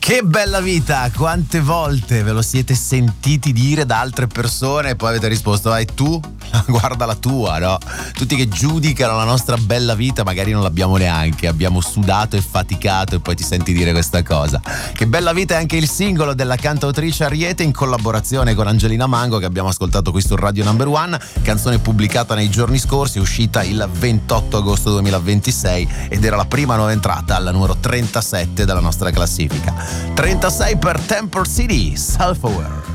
Che bella vita, quante volte ve lo siete sentiti dire da altre persone e poi avete risposto tu? Guarda la tua, no? Tutti che giudicano la nostra bella vita, magari non l'abbiamo neanche, abbiamo sudato e faticato e poi ti senti dire questa cosa. Che bella vita è anche il singolo della cantautrice Ariete in collaborazione con Angelina Mango, che abbiamo ascoltato qui su Radio Number One, canzone pubblicata nei giorni scorsi, uscita il 28 agosto 2026 ed era la prima nuova entrata al numero 37 della nostra classifica. 36 per Temple City, Self-Aware.